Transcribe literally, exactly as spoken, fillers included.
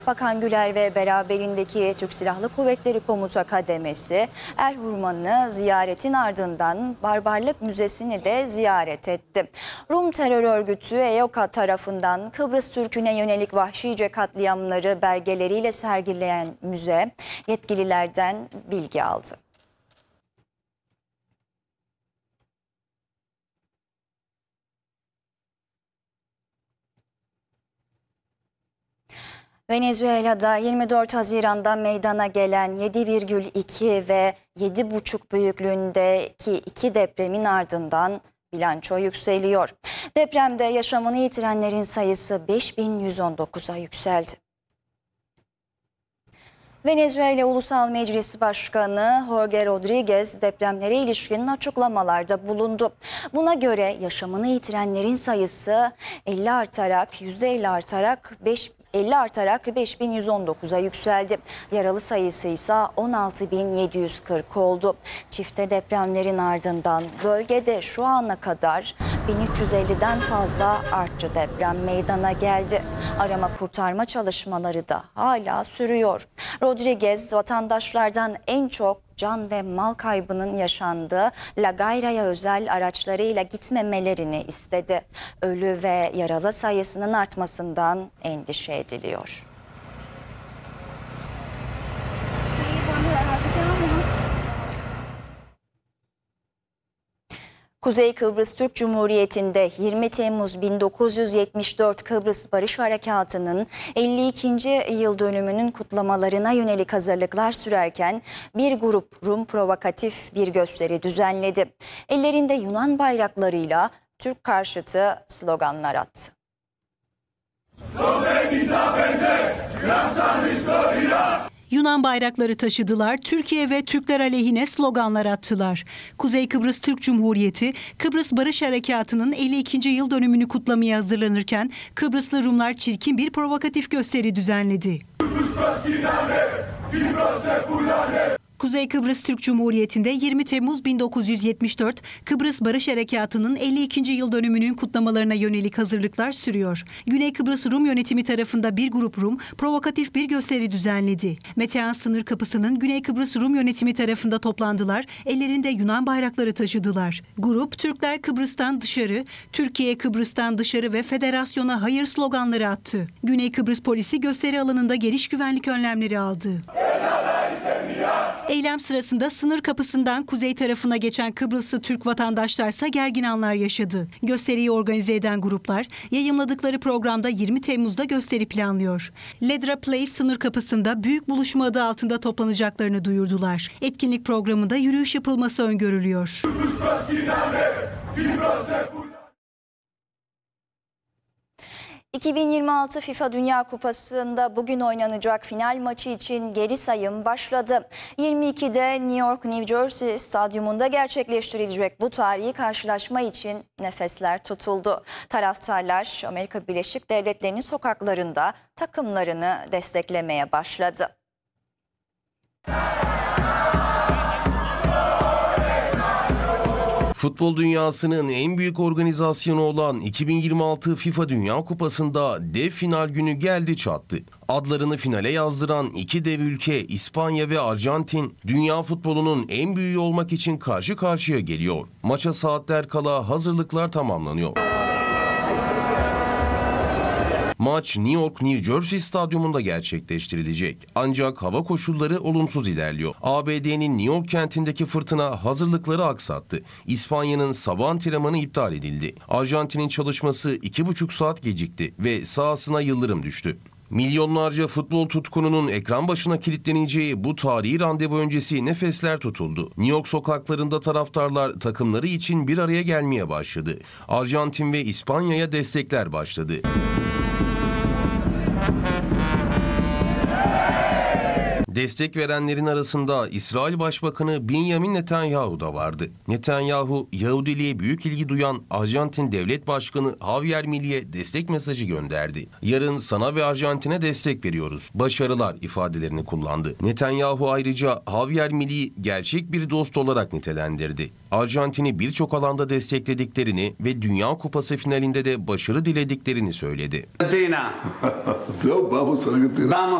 Bakan Güler ve beraberindeki Türk Silahlı Kuvvetleri Komuta Kademesi Erhurman'ı ziyaretin ardından Barbarlık Müzesi'ni de ziyaret etti. Rum terör örgütü E Y O K A tarafından Kıbrıs Türk'üne yönelik vahşice katliamları belgeleriyle sergileyen müze yetkililerden bilgi aldı. Venezuela'da yirmi dört Haziran'da meydana gelen yedi virgül iki ve yedi buçuk büyüklüğündeki iki depremin ardından bilanço yükseliyor. Depremde yaşamını yitirenlerin sayısı beş bin yüz on dokuza yükseldi. Venezuela Ulusal Meclisi Başkanı Jorge Rodriguez depremlere ilişkin açıklamalarda bulundu. Buna göre yaşamını yitirenlerin sayısı elli artarak yüzde elli artarak beş elli artarak beş bin yüz on dokuza yükseldi. Yaralı sayısı ise on altı bin yedi yüz kırk oldu. Çifte depremlerin ardından bölgede şu ana kadar bin üç yüz elliden fazla artçı deprem meydana geldi. Arama kurtarma çalışmaları da hala sürüyor. Rodriguez vatandaşlardan en çok can ve mal kaybının yaşandığı La Guaira'ya özel araçlarıyla gitmemelerini istedi. Ölü ve yaralı sayısının artmasından endişe ediliyor. Kuzey Kıbrıs Türk Cumhuriyeti'nde yirmi Temmuz bin dokuz yüz yetmiş dört Kıbrıs Barış Harekatı'nın elli ikinci yıl dönümünün kutlamalarına yönelik hazırlıklar sürerken bir grup Rum provokatif bir gösteri düzenledi. Ellerinde Yunan bayraklarıyla Türk karşıtı sloganlar attı. Yunan bayrakları taşıdılar, Türkiye ve Türkler aleyhine sloganlar attılar. Kuzey Kıbrıs Türk Cumhuriyeti, Kıbrıs Barış Harekatı'nın elli ikinci yıl dönümünü kutlamaya hazırlanırken Kıbrıslı Rumlar çirkin bir provokatif gösteri düzenledi. Kuzey Kıbrıs Türk Cumhuriyeti'nde yirmi Temmuz bin dokuz yüz yetmiş dört Kıbrıs Barış Harekatı'nın elli ikinci yıl dönümünün kutlamalarına yönelik hazırlıklar sürüyor. Güney Kıbrıs Rum yönetimi tarafında bir grup Rum provokatif bir gösteri düzenledi. Metehan sınır kapısının Güney Kıbrıs Rum yönetimi tarafında toplandılar, ellerinde Yunan bayrakları taşıdılar. Grup Türkler Kıbrıs'tan dışarı, Türkiye Kıbrıs'tan dışarı ve Federasyona hayır sloganları attı. Güney Kıbrıs polisi gösteri alanında geniş güvenlik önlemleri aldı. Eylem sırasında sınır kapısından kuzey tarafına geçen Kıbrıslı Türk vatandaşlarsa gergin anlar yaşadı. Gösteriyi organize eden gruplar yayımladıkları programda yirmi Temmuz'da gösteri planlıyor. Ledra Place sınır kapısında büyük buluşma adı altında toplanacaklarını duyurdular. Etkinlik programında yürüyüş yapılması öngörülüyor. iki bin yirmi altı FIFA Dünya Kupası'nda bugün oynanacak final maçı için geri sayım başladı. yirmi ikide New York, New Jersey stadyumunda gerçekleştirilecek bu tarihi karşılaşma için nefesler tutuldu. Taraftarlar Amerika Birleşik Devletleri'nin sokaklarında takımlarını desteklemeye başladı. Futbol dünyasının en büyük organizasyonu olan iki bin yirmi altı FIFA Dünya Kupası'nda dev final günü geldi çattı. Adlarını finale yazdıran iki dev ülke İspanya ve Arjantin, dünya futbolunun en büyüğü olmak için karşı karşıya geliyor. Maça saatler kala hazırlıklar tamamlanıyor. Maç New York, New Jersey stadyumunda gerçekleştirilecek. Ancak hava koşulları olumsuz ilerliyor. A B D'nin New York kentindeki fırtına hazırlıkları aksattı. İspanya'nın sabah antrenmanı iptal edildi. Arjantin'in çalışması iki buçuk saat gecikti ve sahasına yıldırım düştü. Milyonlarca futbol tutkununun ekran başına kilitleneceği bu tarihi randevu öncesi nefesler tutuldu. New York sokaklarında taraftarlar takımları için bir araya gelmeye başladı. Arjantin ve İspanya'ya destekler başladı. Destek verenlerin arasında İsrail Başbakanı Benjamin Netanyahu da vardı. Netanyahu, Yahudiliğe büyük ilgi duyan Arjantin Devlet Başkanı Javier Milei'ye destek mesajı gönderdi. Yarın sana ve Arjantin'e destek veriyoruz. Başarılar ifadelerini kullandı. Netanyahu ayrıca Javier Milei gerçek bir dost olarak nitelendirdi. Arjantin'i birçok alanda desteklediklerini ve Dünya Kupası finalinde de başarı dilediklerini söyledi. Argentina. Então, vamos, Argentina. Vamos